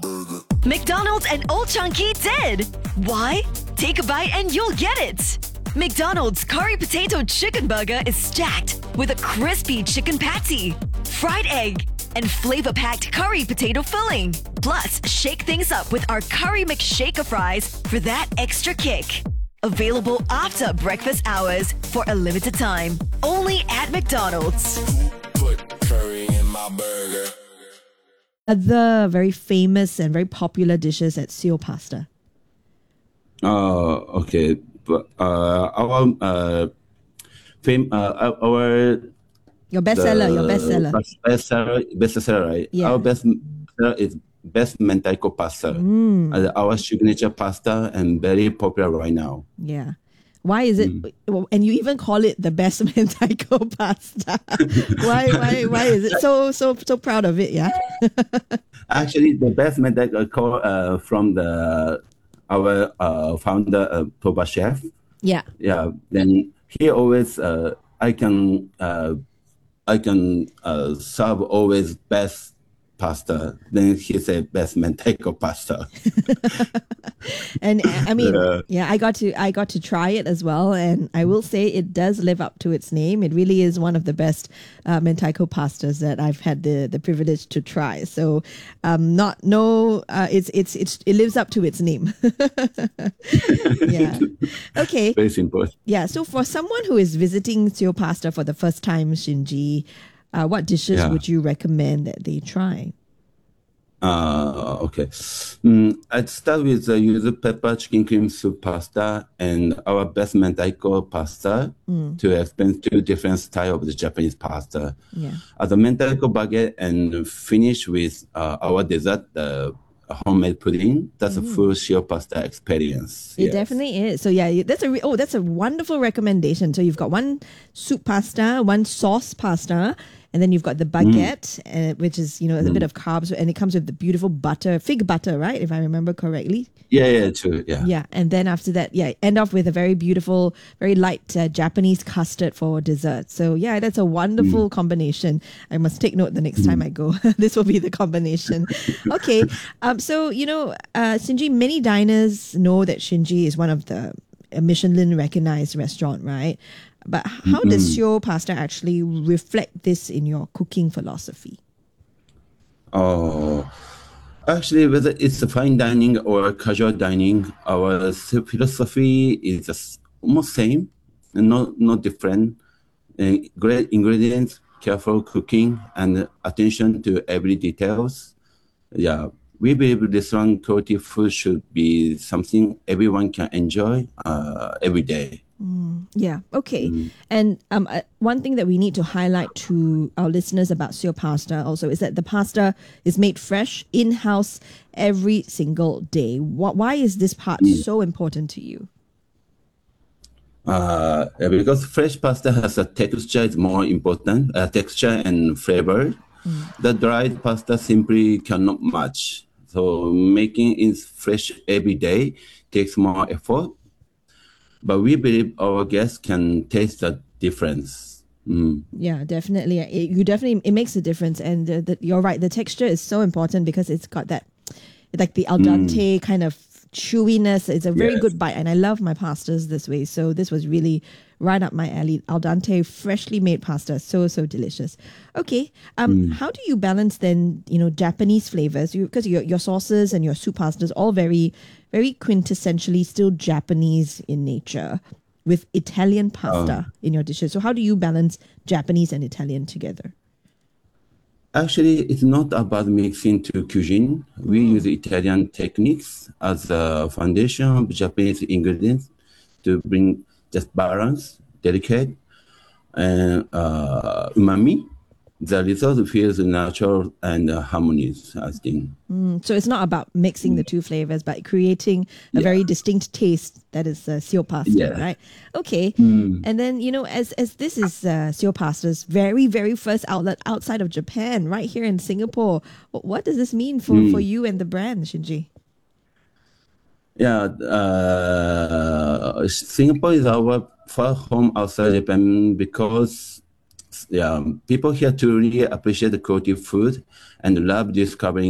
McDonald's and Old Chunky did. Why? Take a bite and you'll get it. McDonald's Curry Potato Chicken Burger is stacked with a crispy chicken patty, fried egg, and flavor-packed curry potato filling. Plus, shake things up with our Curry McShaker fries for that extra kick. Available after breakfast hours for a limited time. Only at McDonald's. Put curry in my burger. Other very famous and very popular dishes at Sio Pasta. Okay. But our Your bestseller, bestseller, right? Yeah. Our bestseller is best mentaiko pasta. Our signature pasta and very popular right now. Yeah. Why is it? And you even call it the best mentaiko pasta. Why is it so proud of it? Yeah. Actually, the best mentaiko from our founder, Toba Chef. Yeah. Yeah. Then he always I can serve always best pasta. Then he said best mentaiko pasta. And I mean, I got to try it as well, and I will say it does live up to its name. It really is one of the best mentaiko pastas that I've had the privilege to try. So, it lives up to its name. Yeah. Okay. Very simple. Yeah. So for someone who is visiting Sio Pasta for the first time, Shinji, what dishes would you recommend that they try? Okay. I'd start with the yuzu pepper chicken cream soup pasta and our best mentaiko pasta to explain two different styles of the Japanese pasta. Yeah. The mentaiko baguette and finish with our dessert, the homemade pudding. That's a full Sio pasta experience. It definitely is. So yeah, that's a wonderful recommendation. So you've got one soup pasta, one sauce pasta, and then you've got the baguette, which is, a bit of carbs, and it comes with the beautiful butter, fig butter, right? If I remember correctly. Yeah, true. Yeah. Yeah, and then after that, end off with a very beautiful, very light Japanese custard for dessert. So yeah, that's a wonderful combination. I must take note the next time I go. This will be the combination. Okay, so Shinji, many diners know that Shinji is one of the Michelin recognized restaurant, right? But how does Sio Pasta actually reflect this in your cooking philosophy? Oh, actually, whether it's a fine dining or casual dining, our philosophy is just almost same and not different. And great ingredients, careful cooking, and attention to every details. Yeah, we believe restaurant quality food should be something everyone can enjoy every day. Yeah, okay. And one thing that we need to highlight to our listeners about Sio Pasta also is that the pasta is made fresh, in-house, every single day. Why is this part so important to you? Because fresh pasta has a texture is more important, texture and flavor. The dried pasta simply cannot match. So making it fresh every day takes more effort. But we believe our guests can taste the difference. Yeah, definitely. It makes a difference. And you're right. The texture is so important because it's got that, like the al dente kind of chewiness. It's a very good bite. And I love my pastas this way. So this was really right up my alley. Al dente, freshly made pasta. So delicious. Okay. How do you balance then, Japanese flavors? Because your sauces and your soup pastas all very, very quintessentially still Japanese in nature with Italian pasta in your dishes. So how do you balance Japanese and Italian together? Actually, it's not about mixing two cuisine. We use Italian techniques as a foundation of Japanese ingredients to bring just balance, delicate, and umami. The result feels natural and harmonious, I think. So it's not about mixing the two flavors, but creating a very distinct taste that is Sio Pasta, right? Okay. And then, as this is Sio Pasta's very, very first outlet outside of Japan, right here in Singapore, what does this mean for you and the brand, Shinji? Yeah, Singapore is our first home outside Japan because people here truly appreciate the quality food and love discovering